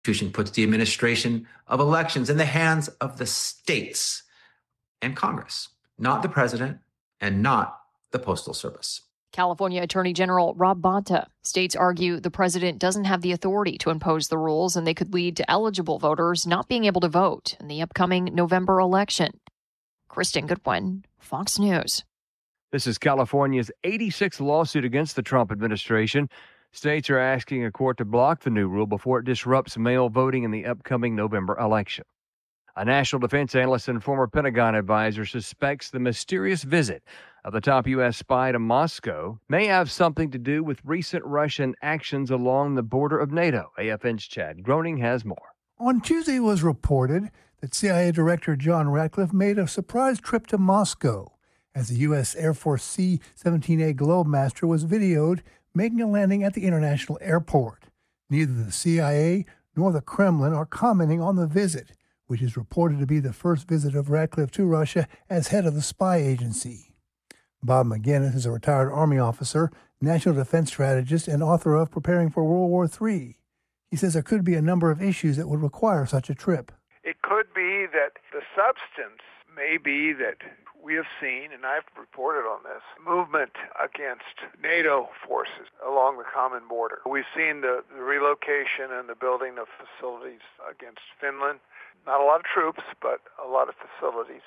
Constitution puts the administration of elections in the hands of the states and Congress, not the president and not the Postal Service. California Attorney General Rob Bonta. States argue the president doesn't have the authority to impose the rules, and they could lead to eligible voters not being able to vote in the upcoming November election. Kristen Goodwin, Fox News. This is California's 86th lawsuit against the Trump administration. States are asking a court to block the new rule before it disrupts mail voting in the upcoming November election. A national defense analyst and former Pentagon advisor suspects the mysterious visit of the top U.S. spy to Moscow may have something to do with recent Russian actions along the border of NATO. AFN's Chad Groening has more. On Tuesday, it was reported that CIA Director John Ratcliffe made a surprise trip to Moscow as the U.S. Air Force C-17A Globemaster was videoed making a landing at the international airport. Neither the CIA nor the Kremlin are commenting on the visit, which is reported to be the first visit of Ratcliffe to Russia as head of the spy agency. Bob McGinnis is a retired Army officer, national defense strategist, and author of Preparing for World War III. He says there could be a number of issues that would require such a trip. It could be that the substance may be that we have seen, and I've reported on this, movement against NATO forces along the common border. We've seen the relocation and the building of facilities against Finland. Not a lot of troops, but a lot of facilities.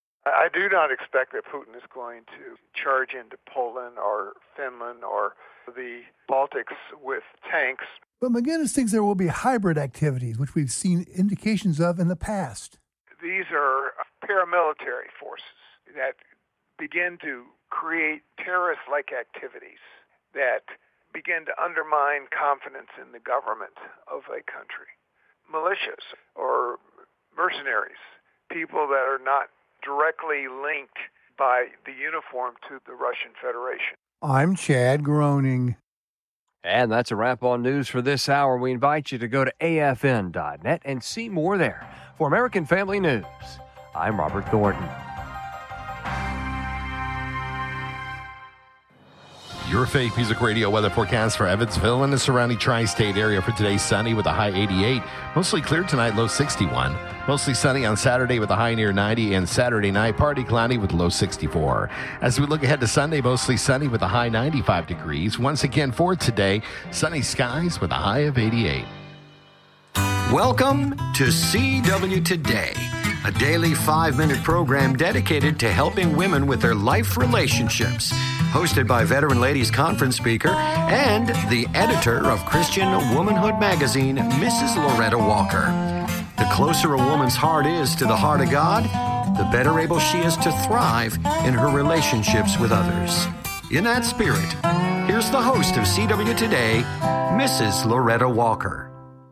I do not expect that Putin is going to charge into Poland or Finland or the Baltics with tanks. But McGinnis thinks there will be hybrid activities, which we've seen indications of in the past. These are paramilitary forces that begin to create terrorist-like activities that begin to undermine confidence in the government of a country. Militias or mercenaries, people that are not directly linked by the uniform to the Russian Federation. I'm Chad Groening. And that's a wrap on news for this hour. We invite you to go to afn.net and see more there. For American Family News, I'm Robert Thornton. Your Faith Music Radio weather forecast for Evansville and the surrounding tri-state area for today: sunny with a high 88. Mostly clear tonight, low 61. Mostly sunny on Saturday with a high near 90. And Saturday night, partly cloudy with low 64. As we look ahead to Sunday, mostly sunny with a high 95 degrees. Once again for today, sunny skies with a high of 88. Welcome to CW Today, a daily 5-minute program dedicated to helping women with their life relationships. Hosted by Veteran Ladies Conference speaker and the editor of Christian Womanhood magazine, Mrs. Loretta Walker. The closer a woman's heart is to the heart of God, the better able she is to thrive in her relationships with others. In that spirit, here's the host of CW Today, Mrs. Loretta Walker.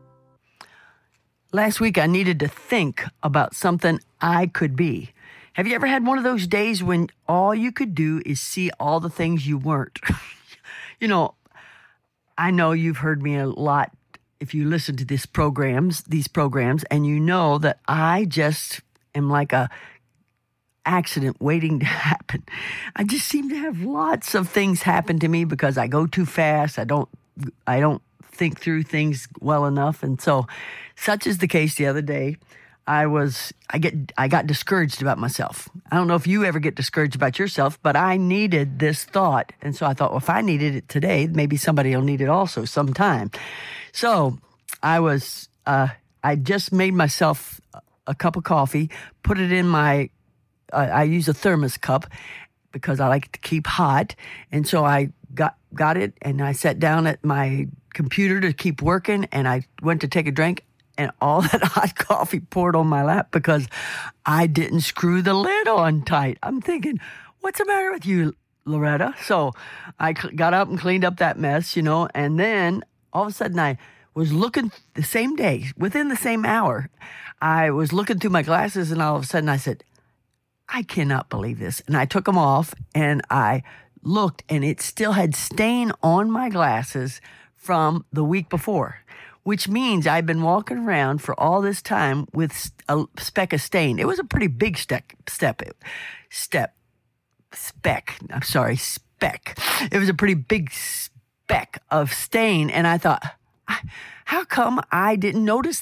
Last week, I needed to think about something I could be. Have you ever had one of those days when all you could do is see all the things you weren't? You know, I know you've heard me a lot if you listen to these programs, and you know that I just am like a accident waiting to happen. I just seem to have lots of things happen to me because I go too fast. I don't think through things well enough, and so such is the case the other day. I got discouraged about myself. I don't know if you ever get discouraged about yourself, but I needed this thought. And so I thought, well, if I needed it today, maybe somebody will need it also sometime. So I just made myself a cup of coffee, put it in I use a thermos cup because I like to keep hot. And so I got it and I sat down at my computer to keep working, and I went to take a drink. And all that hot coffee poured on my lap because I didn't screw the lid on tight. I'm thinking, what's the matter with you, Loretta? So I got up and cleaned up that mess, and then all of a sudden I was looking the same day, within the same hour, I was looking through my glasses, and all of a sudden I said, I cannot believe this. And I took them off and I looked, and it still had stain on my glasses from the week before, which means I've been walking around for all this time with a speck of stain. It was a pretty big speck. It was a pretty big speck of stain. And I thought, How come I didn't notice